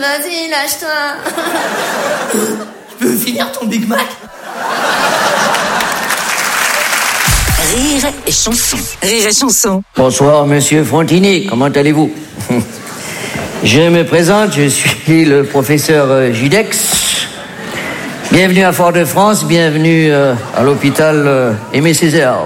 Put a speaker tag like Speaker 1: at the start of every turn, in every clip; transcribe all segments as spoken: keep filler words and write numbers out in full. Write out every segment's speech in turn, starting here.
Speaker 1: vas-y, lâche-toi.
Speaker 2: Je peux finir ton Big Mac?
Speaker 3: Rire et chanson. Rire et chanson.
Speaker 4: Bonsoir, monsieur Frontini. Comment allez-vous? Je me présente, je suis le professeur Judex. Bienvenue à Fort-de-France, bienvenue euh, à l'hôpital euh, Aimé Césaire.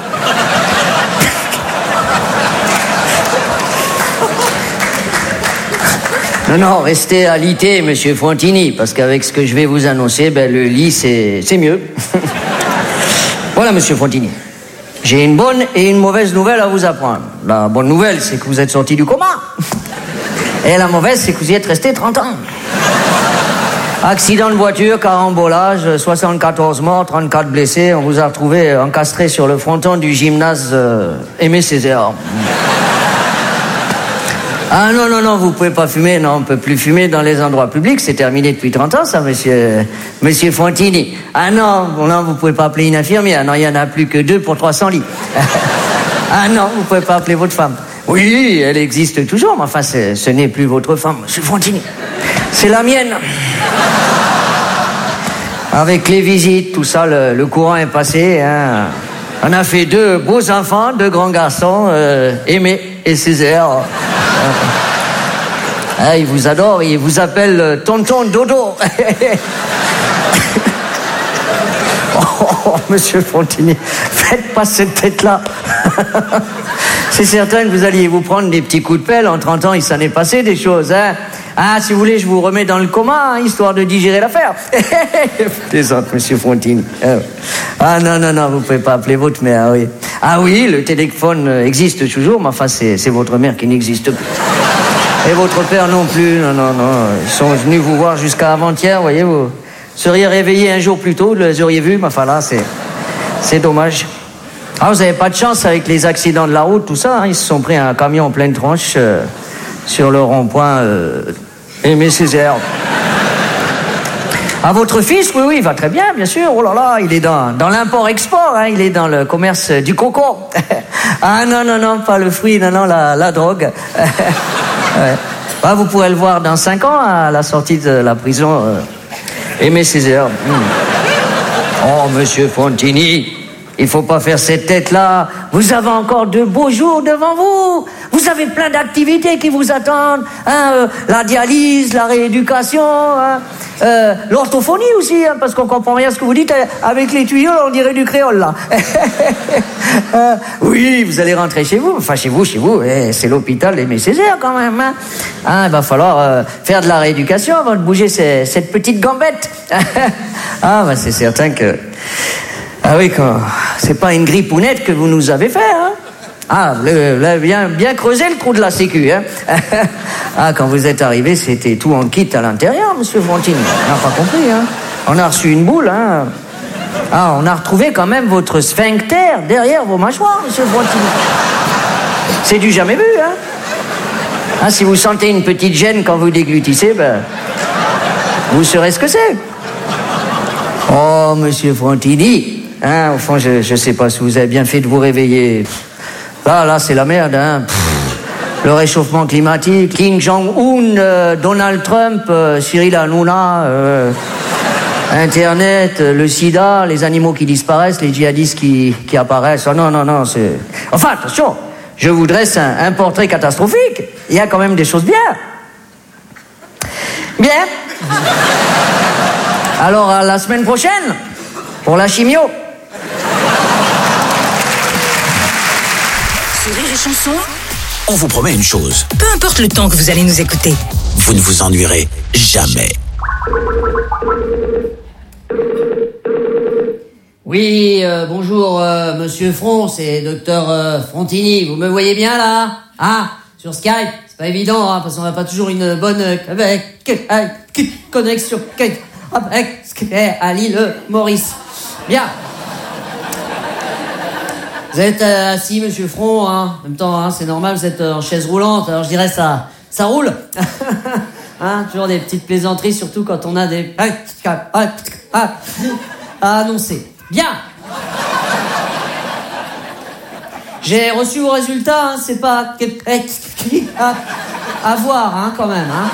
Speaker 4: Non, non, restez à l'I T, monsieur Frontini, parce qu'avec ce que je vais vous annoncer, ben, le lit, c'est, c'est mieux. Voilà, monsieur Frontini. J'ai une bonne et une mauvaise nouvelle à vous apprendre. La bonne nouvelle, c'est que vous êtes sorti du coma. Et la mauvaise, c'est que vous y êtes resté trente ans. Accident de voiture, carambolage, soixante-quatorze morts, trente-quatre blessés. On vous a retrouvé encastré sur le fronton du gymnase euh, Aimé Césaire. Ah non, non, non, vous pouvez pas fumer. Non, on peut plus fumer dans les endroits publics. C'est terminé depuis trente ans, ça, monsieur, monsieur Frontini. Ah non, non, vous pouvez pas appeler une infirmière. Non, il y en a plus que deux pour trois cents lits. Ah non, vous pouvez pas appeler votre femme. Oui, elle existe toujours, mais enfin, ce n'est plus votre femme, monsieur Frontini. C'est la mienne. Avec les visites, tout ça, le, le courant est passé. Hein. On a fait deux beaux enfants, deux grands garçons, euh, Aimé et Césaire. Ah, il vous adore, il vous appelle euh, tonton Dodo. Oh, monsieur Frontini, faites pas cette tête-là. C'est certain que vous alliez vous prendre des petits coups de pelle. En trente ans, il s'en est passé des choses, hein. Ah, si vous voulez, je vous remets dans le coma, hein, histoire de digérer l'affaire. Plaisante, monsieur Frontini. Ah non, non, non, vous pouvez pas appeler votre mère, oui. Ah oui, le téléphone existe toujours, mais enfin, c'est, c'est votre mère qui n'existe plus. Et votre père non plus, non, non, non. Ils sont venus vous voir jusqu'à avant-hier, voyez, vous seriez réveillé un jour plus tôt, vous les auriez vus, mais enfin là, c'est, c'est dommage. Ah, vous avez pas de chance avec les accidents de la route, tout ça, hein. Ils se sont pris un camion en pleine tronche euh, sur le rond-point euh, Aimé Césaire. Ah, votre fils, oui, oui, il va très bien, bien sûr. Oh là là, il est dans, dans l'import-export, hein. Il est dans le commerce du coco. Ah non, non, non, pas le fruit, non, non, la, la drogue. Ouais. Ah, vous pourrez le voir dans cinq ans, à la sortie de la prison. Euh, Aimé Césaire. Mmh. Oh, monsieur Frontini, il faut pas faire cette tête-là. Vous avez encore de beaux jours devant vous. Vous avez plein d'activités qui vous attendent. Hein, euh, la dialyse, la rééducation, hein, euh, l'orthophonie aussi, hein, parce qu'on comprend rien à ce que vous dites. Avec les tuyaux, on dirait du créole, là. euh, oui, vous allez rentrer chez vous. Enfin, chez vous, chez vous. Eh, c'est l'hôpital Aimé Césaire, quand même. Hein. Hein, il va falloir euh, faire de la rééducation avant de bouger ces, cette petite gambette. Ah, bah, c'est certain que... Ah oui, quand... c'est pas une grippounette que vous nous avez fait, hein. Ah, vous avez bien, bien creusé le trou de la sécu, hein. Ah, quand vous êtes arrivé, c'était tout en kit à l'intérieur, monsieur Frontini. On n'a pas compris, hein. On a reçu une boule, hein. Ah, on a retrouvé quand même votre sphincter derrière vos mâchoires, monsieur Frontini. C'est du jamais vu, hein. Ah, si vous sentez une petite gêne quand vous déglutissez, ben... vous saurez ce que c'est. Oh, monsieur Frontini... Hein, au fond, je, je sais pas si vous avez bien fait de vous réveiller. Là, là, c'est la merde, hein. Pff, le réchauffement climatique, Kim Jong-un, euh, Donald Trump, euh, Cyril Hanouna, euh, Internet, euh, le sida, les animaux qui disparaissent, les djihadistes qui, qui apparaissent. Oh non, non, non, c'est... Enfin, attention, je vous dresse un, un portrait catastrophique. Il y a quand même des choses bien. Bien. Alors, à la semaine prochaine, pour la chimio.
Speaker 3: Rire et chanson,
Speaker 5: On vous promet une chose.
Speaker 3: peu importe le temps que vous allez nous écouter.
Speaker 5: Vous ne vous ennuierez jamais.
Speaker 4: Oui, euh, bonjour, euh, monsieur Front, c'est docteur euh, Frontini. Vous me voyez bien, là? Ah, sur Skype. C'est pas évident, hein, parce qu'on n'a pas toujours une bonne euh, avec, euh, connexion avec à l'île Maurice. Bien. Vous êtes euh, assis, monsieur Front, hein. En même temps, hein, c'est normal, vous êtes euh, en chaise roulante, alors je dirais ça, ça roule. Hein, toujours des petites plaisanteries, surtout quand on a des... à annoncer. Bien. J'ai reçu vos résultats, hein, c'est pas... à voir, hein, quand même, hein.